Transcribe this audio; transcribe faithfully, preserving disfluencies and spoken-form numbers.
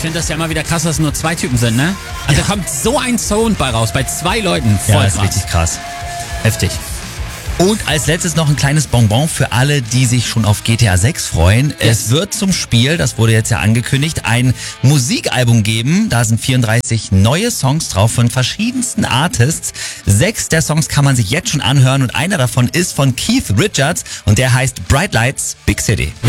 finde das ja immer wieder krass, dass es nur zwei Typen sind, ne? Also Ja. da kommt so ein Sound bei raus, bei zwei Leuten. Voll Ja, das ist krass. richtig krass. Heftig. Und als letztes noch ein kleines Bonbon für alle, die sich schon auf G T A sechs freuen. Es wird zum Spiel, das wurde jetzt ja angekündigt, ein Musikalbum geben. Da sind vierunddreißig neue Songs drauf von verschiedensten Artists. Sechs der Songs kann man sich jetzt schon anhören und einer davon ist von Keith Richards und der heißt Bright Lights, Big City.